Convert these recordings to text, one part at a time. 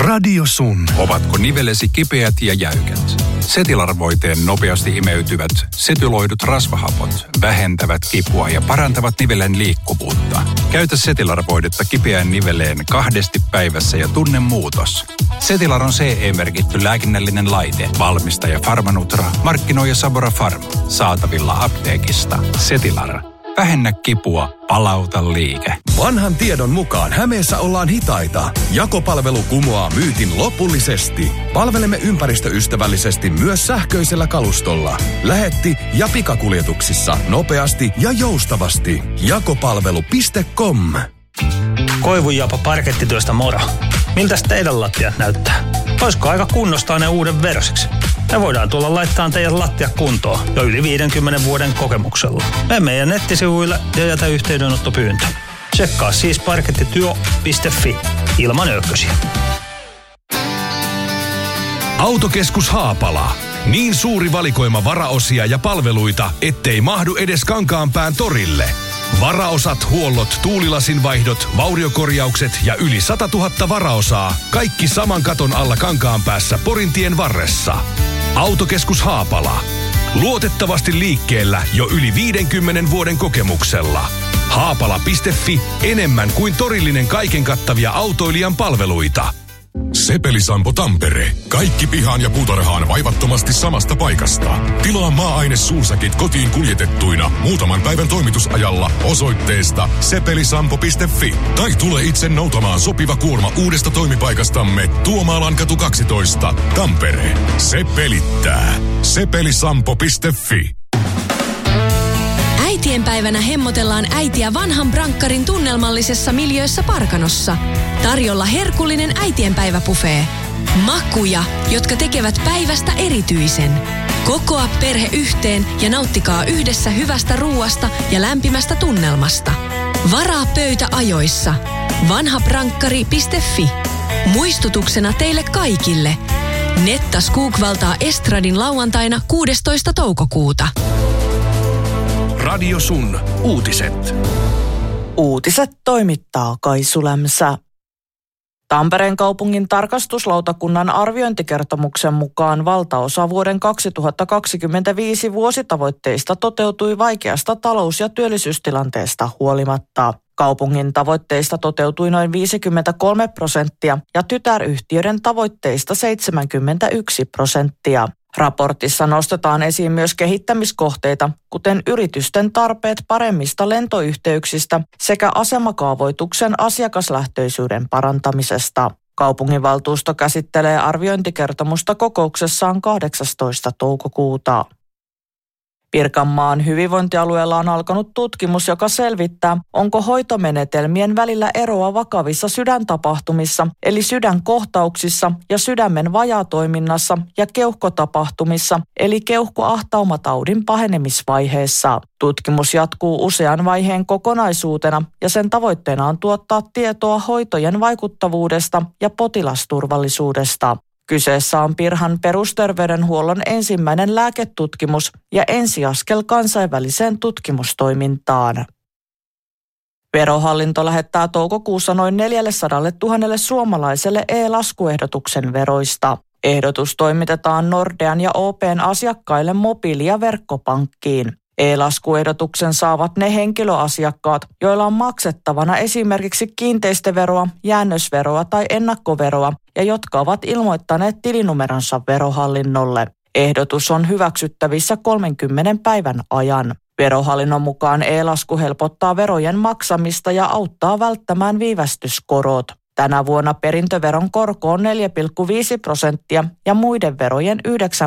Radio Sun. Ovatko nivelesi kipeät ja jäykät? Setilar-voiteen nopeasti imeytyvät setyloidut rasvahapot vähentävät kipua ja parantavat nivelen liikkuvuutta. Käytä Setilar-voidetta kipeään niveleen 2 päivässä ja tunne muutos. Setilar on CE-merkitty lääkinnällinen laite. Valmistaja Pharmanutra, markkinoija Sabora Pharma. Saatavilla apteekista. Setilar. Vähennä kipua, palauta liike. Vanhan tiedon mukaan Hämeessä ollaan hitaita. Jakopalvelu kumoaa myytin lopullisesti. Palvelemme ympäristöystävällisesti myös sähköisellä kalustolla. Lähetti- ja pikakuljetuksissa nopeasti ja joustavasti. Jakopalvelu.com. Koivunjapa parkettityöstä moro. Miltäs teidän lattiat näyttää? Olisiko aika kunnostaa ne uuden versiksi? Me voidaan tulla laittaa teidän lattia kuntoon jo yli 50 vuoden kokemuksella. Mene meidän nettisivuille ja jätä yhteydenottopyyntö. Tsekkaa siis parkettityö.fi ilman ökkösiä. Autokeskus Haapala. Niin suuri valikoima varaosia ja palveluita, ettei mahdu edes Kankaanpään torille. Varaosat, huollot, tuulilasinvaihdot, vauriokorjaukset ja yli 100 000 varaosaa. Kaikki saman katon alla Kankaanpäässä Porintien varressa. Autokeskus Haapala. Luotettavasti liikkeellä jo yli 50 vuoden kokemuksella. Haapala.fi, enemmän kuin torillinen kaiken kattavia autoilijan palveluita. Sepelisampo Tampere. Kaikki pihaan ja puutarhaan vaivattomasti samasta paikasta. Tilaa maa-aine suursäkit kotiin kuljetettuina muutaman päivän toimitusajalla osoitteesta sepelisampo.fi. Tai tule itse noutamaan sopiva kuorma uudesta toimipaikastamme Tuomaallankatu 12, Tampere. Se pelittää. Sepelisampo.fi. Äitienpäivänä hemmotellaan äitiä vanhan brankkarin tunnelmallisessa miljöössä Parkanossa. Tarjolla herkullinen äitienpäiväbuffet. Makuja, jotka tekevät päivästä erityisen. Kokoa perhe yhteen ja nauttikaa yhdessä hyvästä ruuasta ja lämpimästä tunnelmasta. Varaa pöytä ajoissa. vanhabrankkari.fi. Muistutuksena teille kaikille. Netta Skogvaltaa Estradin lauantaina 16. toukokuuta. Radio Sun. Uutiset. Uutiset toimittaa Kaisu Lämsä. Tampereen kaupungin tarkastuslautakunnan arviointikertomuksen mukaan valtaosa vuoden 2025 vuositavoitteista toteutui vaikeasta talous- ja työllisyystilanteesta huolimatta. Kaupungin tavoitteista toteutui noin 53% ja tytäryhtiöiden tavoitteista 71%. Raportissa nostetaan esiin myös kehittämiskohteita, kuten yritysten tarpeet paremmista lentoyhteyksistä sekä asemakaavoituksen asiakaslähtöisyyden parantamisesta. Kaupunginvaltuusto käsittelee arviointikertomusta kokouksessaan 18. toukokuuta. Pirkanmaan hyvinvointialueella on alkanut tutkimus, joka selvittää, onko hoitomenetelmien välillä eroa vakavissa sydäntapahtumissa, eli sydänkohtauksissa ja sydämen vajaatoiminnassa ja keuhkotapahtumissa, eli keuhkoahtaumataudin pahenemisvaiheessa. Tutkimus jatkuu usean vaiheen kokonaisuutena ja sen tavoitteena on tuottaa tietoa hoitojen vaikuttavuudesta ja potilasturvallisuudesta. Kyseessä on Pirhan perusterveydenhuollon ensimmäinen lääketutkimus ja ensiaskel kansainväliseen tutkimustoimintaan. Verohallinto lähettää toukokuussa noin 400 000 suomalaiselle e-laskuehdotuksen veroista. Ehdotus toimitetaan Nordean ja OP:n asiakkaille mobiili- ja verkkopankkiin. E-laskuehdotuksen saavat ne henkilöasiakkaat, joilla on maksettavana esimerkiksi kiinteistöveroa, jäännösveroa tai ennakkoveroa ja jotka ovat ilmoittaneet tilinumeronsa Verohallinnolle. Ehdotus on hyväksyttävissä 30 päivän ajan. Verohallinnon mukaan e-lasku helpottaa verojen maksamista ja auttaa välttämään viivästyskorot. Tänä vuonna perintöveron korko on 4,5% ja muiden verojen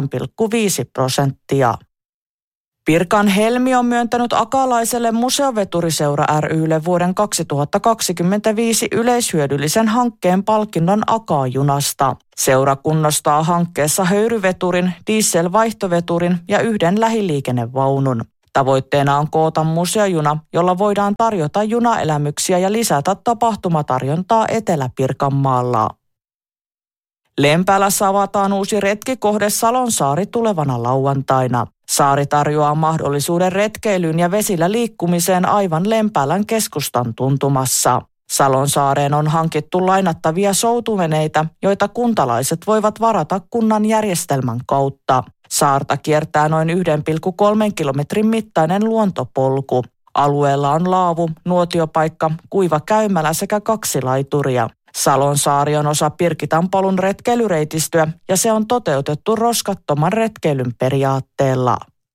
9,5%. Pirkan Helmi on myöntänyt akalaiselle Museoveturiseura ry:lle vuoden 2025 yleishyödyllisen hankkeen palkinnon Akaa-junasta. Seura kunnostaa hankkeessa höyryveturin, dieselvaihtoveturin ja 1 lähiliikennevaunun. Tavoitteena on koota museojuna, jolla voidaan tarjota junaelämyksiä ja lisätä tapahtumatarjontaa Etelä-Pirkanmaalla. Lempäälässä avataan uusi retkikohde Salonsaari tulevana lauantaina. Saari tarjoaa mahdollisuuden retkeilyyn ja vesillä liikkumiseen aivan Lempäälän keskustan tuntumassa. Salonsaareen on hankittu lainattavia soutuveneitä, joita kuntalaiset voivat varata kunnan järjestelmän kautta. Saarta kiertää noin 1,3 kilometrin mittainen luontopolku. Alueella on laavu, nuotiopaikka, kuiva käymälä sekä 2 laituria. Salonsaari on osa Pirkitanpolun retkeilyreitistöä ja se on toteutettu roskattoman retkeilyn periaatteella.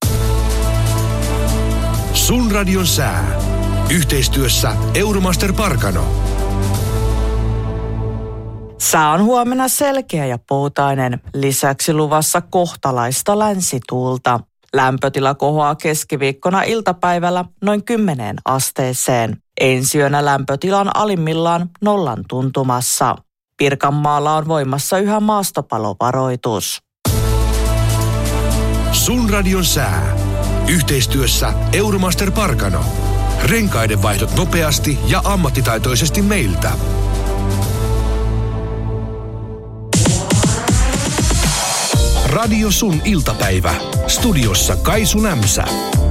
Sun radion sää. Yhteistyössä Euromaster Parkano. Sää on huomenna selkeä ja poutainen. Lisäksi luvassa kohtalaista länsituulta. Lämpötila kohoaa keskiviikkona iltapäivällä noin 10 asteeseen. Ensi yönä lämpötilan alimmillaan 0 tuntumassa. Pirkanmaalla on voimassa yhä maastopalovaroitus. Sun radion sää. Yhteistyössä Euromaster Parkano. Renkaiden vaihdot nopeasti ja ammattitaitoisesti meiltä. Radio Sun iltapäivä. Studiossa Kaisu Nämsä.